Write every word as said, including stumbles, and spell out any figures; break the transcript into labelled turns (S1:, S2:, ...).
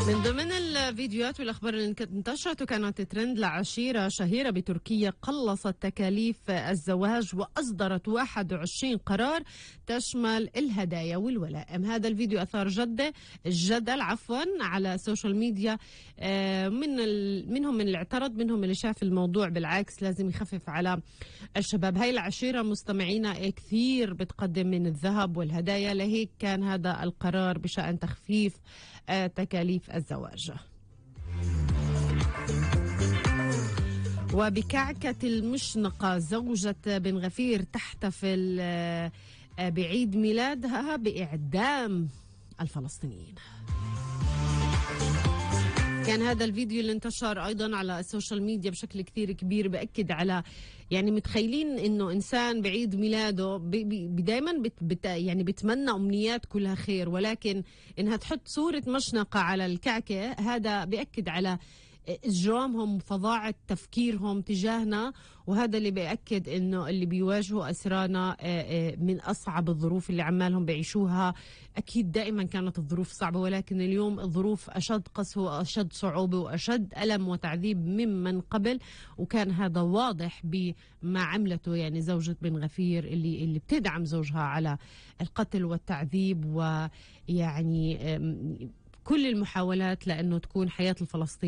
S1: من ضمن الفيديوهات والأخبار اللي انتشرت وكانت ترند لعشيرة شهيرة بتركيا قلصت تكاليف الزواج وأصدرت واحد وعشرين قرار تشمل الهدايا والولائم. هذا الفيديو أثار جدة الجدل عفوا على السوشيال ميديا، من ال... منهم من اللي اعترض، منهم اللي شاف الموضوع بالعكس لازم يخفف على الشباب. هاي العشيرة مستمعينا كثير بتقدم من الذهب والهدايا، لهيك كان هذا القرار بشأن تخفيف تكاليف الزواج. وبكعكة المشنقة زوجة بن غفير تحتفل بعيد ميلادها بإعدام الفلسطينيين. كان هذا الفيديو اللي انتشر أيضا على السوشيال ميديا بشكل كثير كبير بأكد على، يعني متخيلين إنه إنسان بعيد ميلاده دائما بت بت يعني بتمنى أمنيات كلها خير، ولكن إنها تحط صورة مشنقة على الكعكة هذا بأكد على إجرامهم وفظاعة تفكيرهم تجاهنا، وهذا اللي بيأكد إنه اللي بيواجهوا أسرانا من أصعب الظروف اللي عمالهم بيعيشوها. أكيد دائما كانت الظروف صعبة، ولكن اليوم الظروف أشد قسوة وأشد صعوبة وأشد ألم وتعذيب ممن قبل، وكان هذا واضح بما عملته يعني زوجة بن غفير اللي اللي بتدعم زوجها على القتل والتعذيب، ويعني كل المحاولات لأنه تكون حياة الفلسطينيين